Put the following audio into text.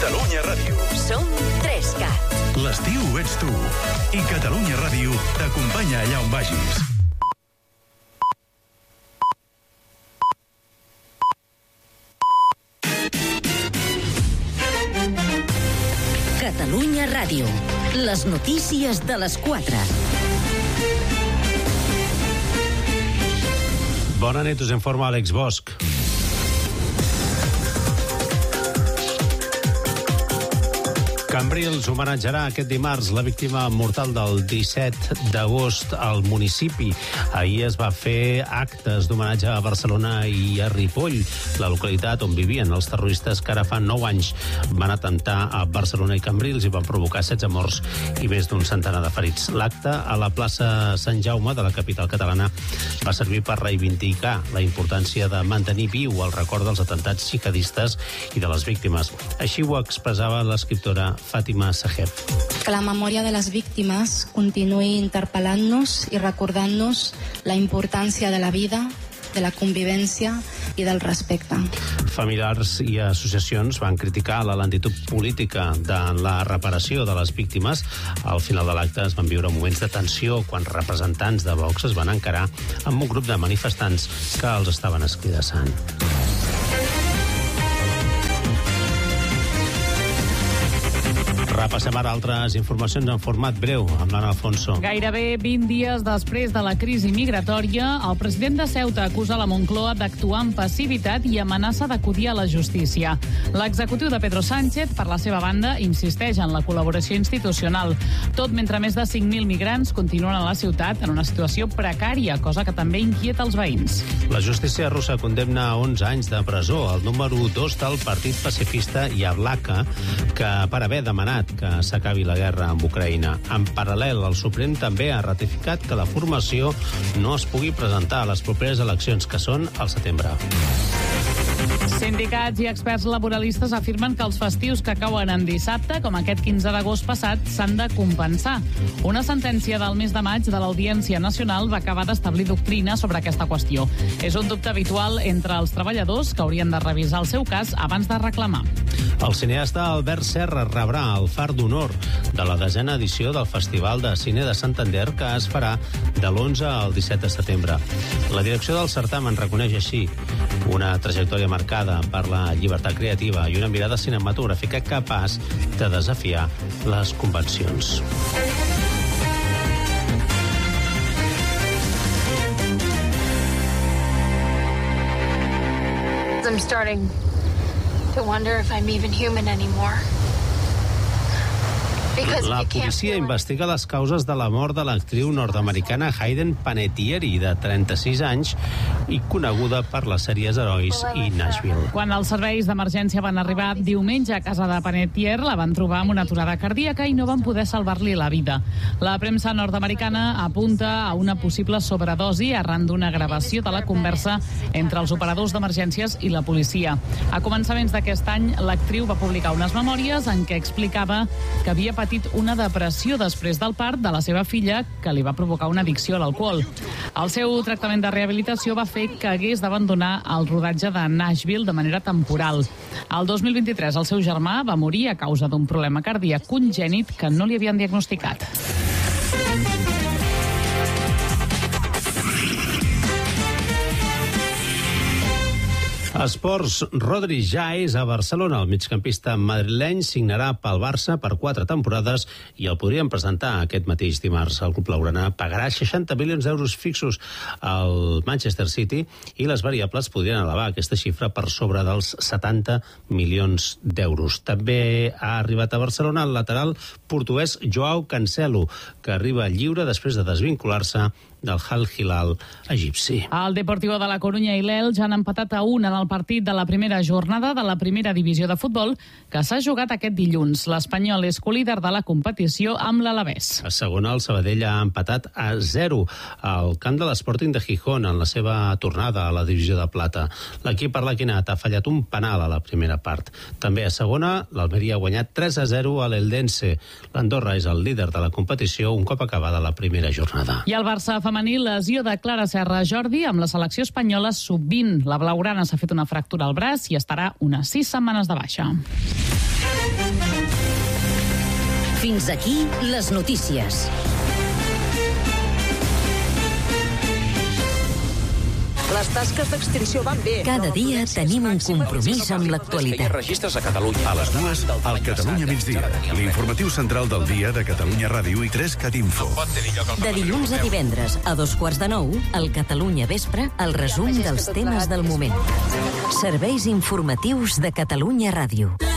Catalunya Ràdio. Som 3CAT. L'estiu ets tu. I Catalunya Ràdio t'acompanya allà on vagis. Catalunya Ràdio. Les notícies de les 4. Bona nit, us informa Àlex Bosch. Cambrils homenatjarà aquest dimarts la víctima mortal del 17 d'agost al municipi. Ahir es va fer actes d'homenatge a Barcelona i a Ripoll, la localitat on vivien els terroristes que ara fa 9 anys van atemptar a Barcelona i Cambrils i van provocar 16 morts i més d'un centenar de ferits. L'acte a la plaça Sant Jaume de la capital catalana va servir per reivindicar la importància de mantenir viu el record dels atemptats jihadistes i de les víctimes. Així ho expressava l'escriptora Fàtima Saheb. Que la memòria de les víctimes continuï interpel·lant-nos i recordant-nos la importància de la vida, de la convivència i del respecte. Familiars i associacions van criticar la lentitud política de la reparació de les víctimes. Al final de l'acte es van viure moments de tensió quan representants de Vox es van encarar amb un grup de manifestants que els estaven escridassant. Repassem ara altres informacions en format breu amb l'Anna Alfonso. Gairebé 20 dies després de la crisi migratòria, el president de Ceuta acusa la Moncloa d'actuar amb passivitat i amenaça d'acudir a la justícia. L'executiu de Pedro Sánchez, per la seva banda, insisteix en la col·laboració institucional. Tot mentre més de 5.000 migrants continuen a la ciutat en una situació precària, cosa que també inquieta els veïns. La justícia russa condemna a 11 anys de presó al número 2 del partit pacifista Yablaka, que per haver demanat que s'acabi la guerra amb Ucraïna. En paral·lel, el Suprem també ha ratificat que la formació no es pugui presentar a les properes eleccions, que són al setembre. Sindicats i experts laboralistes afirmen que els festius que cauen en dissabte, com aquest 15 d'agost passat, s'han de compensar. Una sentència del mes de maig de l'Audiència Nacional va acabar d'establir doctrina sobre aquesta qüestió. És un dubte habitual entre els treballadors que haurien de revisar el seu cas abans de reclamar. El cineasta Albert Serra rebrà el Far d'Honor de la 10a edició del Festival de Cine de Santander, que es farà de l'11 al 17 de setembre. La direcció del certamen reconeix així una trajectòria marcada per la llibertat creativa i una mirada cinematogràfica capaç de desafiar les convencions. I'm starting to wonder if I'm even human anymore. La policia investiga les causes de la mort de l'actriu nord-americana Hayden Panettiere, de 36 anys, i coneguda per les sèries Herois i Nashville. Quan els serveis d'emergència van arribar diumenge a casa de Panettiere, la van trobar amb una aturada cardíaca i no van poder salvar-li la vida. La premsa nord-americana apunta a una possible sobredosi arran d'una gravació de la conversa entre els operadors d'emergències i la policia. A començaments d'aquest any, l'actriu va publicar unes memòries en què explicava que havia patit una depressió després del part de la seva filla, que li va provocar una addicció a l'alcohol. El seu tractament de rehabilitació va fer que hagués d'abandonar el rodatge de Nashville de manera temporal. El 2023 el seu germà va morir a causa d'un problema cardíac congènit que no li havien diagnosticat. Esports, Rodri ja és a Barcelona. El migcampista madrileny signarà pel Barça per 4 temporades i el podrien presentar aquest mateix dimarts. El club blaugrana pagarà 60 milions d'euros fixos al Manchester City i les variables podrien elevar aquesta xifra per sobre dels 70 milions d'euros. També ha arribat a Barcelona el lateral portuguès Joao Cancelo, que arriba lliure després de desvincular-se del Al Hilal egipci. El Deportivo de la Corunya i l'Elx han empatat a 1 en el partit de la primera jornada de la primera divisió de futbol que s'ha jugat aquest dilluns. L'Espanyol és colíder de la competició amb l'Alavés. A segona, el Sabadell ha empatat a 0 al camp de l'Sporting de Gijón en la seva tornada a la divisió de plata. L'equip arlequinat ha fallat un penal a la primera part. També a segona, l'Almeria ha guanyat 3-0 a l'Eldense. L'Andorra és el líder de la competició un cop acabada la primera jornada. I el Barça femení, lesió de Clara Serra Jordi amb la selecció espanyola sub-20. La blaugrana s'ha fet una fractura al braç i estarà unes 6 setmanes de baixa. Fins aquí les notícies. Les tasques d'extinció van bé. Cada dia tenim un compromís amb l'actualitat. Registres a Catalunya. A les 2, al Catalunya migdia. L'informatiu central del dia de Catalunya Ràdio i 3 Catinfo. De dilluns a divendres, a 8:45, al Catalunya Vespre, el resum dels temes del moment. Serveis informatius de Catalunya Ràdio.